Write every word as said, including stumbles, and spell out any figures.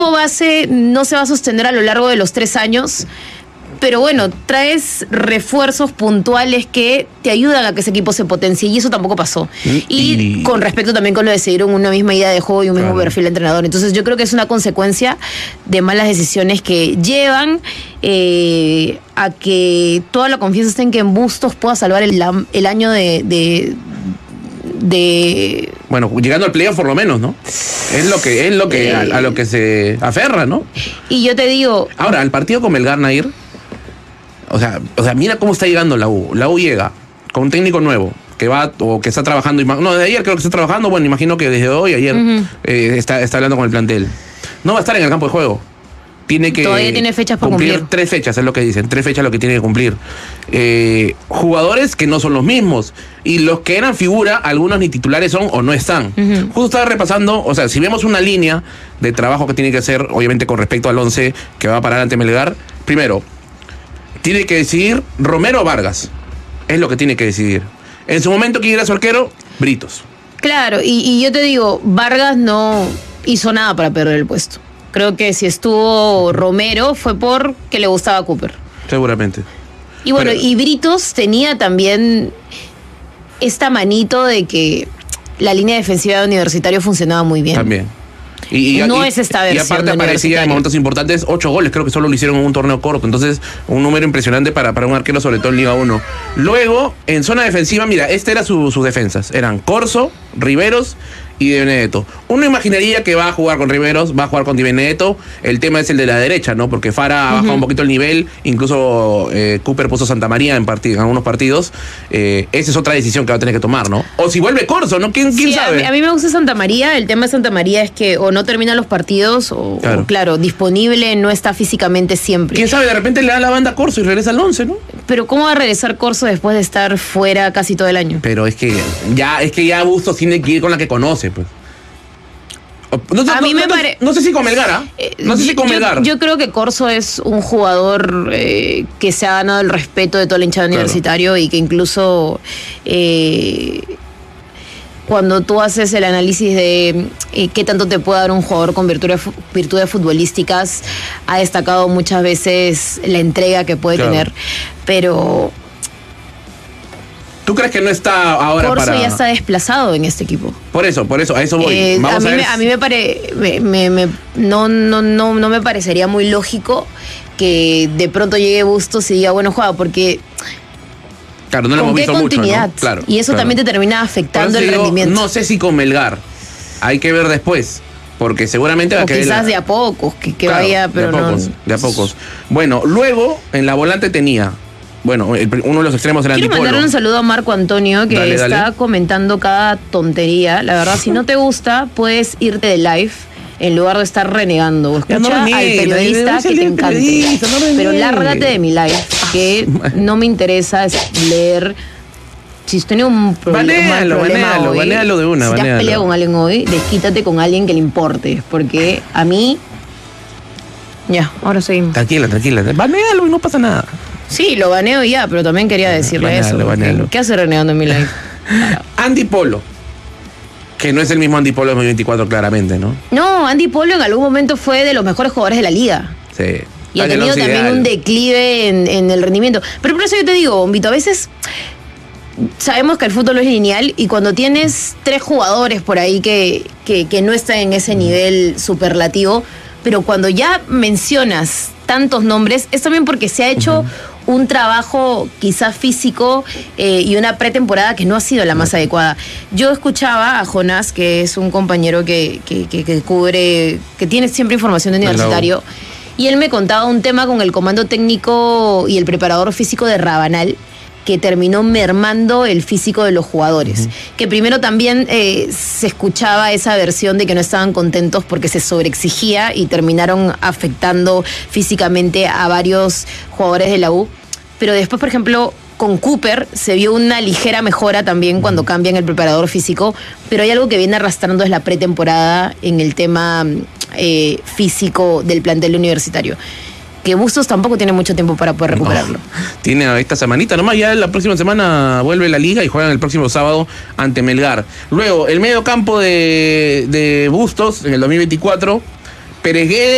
base no se va a sostener a lo largo de los tres años, pero bueno, traes refuerzos puntuales que te ayudan a que ese equipo se potencie, y eso tampoco pasó. Y, y con respecto también con lo de seguir una misma idea de juego y un mismo claro. perfil de entrenador. Entonces yo creo que es una consecuencia de malas decisiones que llevan eh, a que toda la confianza esté en que en Bustos pueda salvar el, el año de... de de bueno, llegando al playoff por lo menos, ¿no? Es lo que es lo que eh, a, a lo que se aferra, ¿no? Y yo te digo, ahora, el partido con Melgar, Nair, o sea, o sea, mira cómo está llegando la U. La U llega con un técnico nuevo que va o que está trabajando, no, de ayer creo que está trabajando, bueno, imagino que desde hoy, ayer uh-huh. eh, está, está hablando con el plantel. No va a estar en el campo de juego. Tiene que todavía tiene fechas por cumplir, cumplir. Tres fechas, es lo que dicen. Tres fechas lo que tiene que cumplir. Eh, jugadores que no son los mismos. Y los que eran figura, algunos ni titulares son o no están. Uh-huh. Justo estaba repasando, o sea, si vemos una línea de trabajo que tiene que hacer, obviamente con respecto al once que va a parar ante Melgar, primero, tiene que decidir Romero o Vargas. Es lo que tiene que decidir. En su momento, ¿quién era su arquero? Britos. Claro, y, y yo te digo, Vargas no hizo nada para perder el puesto. Creo que si estuvo Romero fue porque le gustaba a Cooper. Seguramente. Y bueno, Pero... y Britos tenía también esta manito de que la línea defensiva de Universitario funcionaba muy bien. También. Y, y, no y, es esta versión. Y aparte aparecía en momentos importantes ocho goles, creo que solo lo hicieron en un torneo corto. Entonces, un número impresionante para, para un arquero, sobre todo en Liga uno. Luego, en zona defensiva, mira, este era su, sus defensas. Eran Corso, Riveros y Di Benedetto. Uno imaginaría que va a jugar con Riveros, va a jugar con Di Benedetto. El tema es el de la derecha, ¿no? Porque Fara ha uh-huh. bajado un poquito el nivel. Incluso eh, Cooper puso Santa María en, part- en algunos partidos. Eh, esa es otra decisión que va a tener que tomar, ¿no? O si vuelve Corso, ¿no? ¿Quién, quién sí, sabe? A mí, a mí me gusta Santa María. El tema de Santa María es que o no termina los partidos o claro. o, claro, disponible, no está físicamente siempre. ¿Quién sabe? De repente le da la banda a Corso y regresa al once, ¿no? Pero ¿cómo va a regresar Corso después de estar fuera casi todo el año? Pero es que ya, es que ya Bustos tiene que ir con la que conoce, pues. No, no, a no, mí me no, parece... No sé si con Melgar, ¿ah? ¿eh? No sé si con yo, Melgar. Yo creo que Corso es un jugador eh, que se ha ganado el respeto de toda la hinchada claro. Universitario y que incluso eh, cuando tú haces el análisis de eh, qué tanto te puede dar un jugador con virtudes, virtudes futbolísticas, ha destacado muchas veces la entrega que puede claro. tener, pero... ¿Tú crees que no está ahora Corso para...? ya está desplazado en este equipo. Por eso, por eso, a eso voy. Eh, Vamos a, a, mí ver... me, a mí me parece... Me, me, me, no, no, no, no me parecería muy lógico que de pronto llegue Bustos y diga, bueno, juega, porque... Claro, no lo hemos visto mucho, ¿no? Claro, y eso claro. también te termina afectando el digo, rendimiento. No sé si con Melgar. Hay que ver después. Porque seguramente va o a querer... quizás de a pocos, que, que claro, vaya, pero de a pocos, no... de a pocos. Bueno, luego, en la volante tenía... Bueno, el, uno de los extremos era Quiero Antipolo. mandarle un saludo a Marco Antonio, que dale, está dale. comentando cada tontería. La verdad, si no te gusta, puedes irte de live en lugar de estar renegando. Escucha no renegue, al periodista que te encante. No pero lárgate de mi live, que no me interesa leer... Si has tenido un problema, banéalo, un problema banéalo, hoy, banéalo de una, si banéalo. te has peleado con alguien hoy, desquítate con alguien que le importe. Porque a mí... Ya, ahora seguimos. Tranquila, tranquila. Banéalo y no pasa nada. Sí, lo baneo ya, pero también quería decirle banealo, eso. Banealo. ¿Qué hace renegando en mi live? Andy Polo. Que no es el mismo Andy Polo de dos mil veinticuatro, claramente, ¿no? No, Andy Polo en algún momento fue de los mejores jugadores de la liga. Sí. Y ha tenido también ideal. un declive en, en el rendimiento. Pero por eso yo te digo, Bombito, a veces sabemos que el fútbol es lineal y cuando tienes tres jugadores por ahí que, que, que no están en ese nivel superlativo, pero cuando ya mencionas tantos nombres, es también porque se ha hecho... Uh-huh. un trabajo quizás físico eh, y una pretemporada que no ha sido la más adecuada. Yo escuchaba a Jonás, que es un compañero que, que, que, que cubre, que tiene siempre información de Universitario, y él me contaba un tema con el comando técnico y el preparador físico de Rabanal, que terminó mermando el físico de los jugadores. Uh-huh. Que primero también eh, se escuchaba esa versión de que no estaban contentos porque se sobreexigía y terminaron afectando físicamente a varios jugadores de la U. Pero después, por ejemplo, con Cooper se vio una ligera mejora también uh-huh. cuando cambian el preparador físico, pero hay algo que viene arrastrando es la pretemporada en el tema eh, físico del plantel universitario. Que Bustos tampoco tiene mucho tiempo para poder recuperarlo. No, tiene esta semanita nomás, ya la próxima semana vuelve la liga y juegan el próximo sábado ante Melgar. Luego, el medio campo de, de Bustos en el dos mil veinticuatro, Pérez Guedes.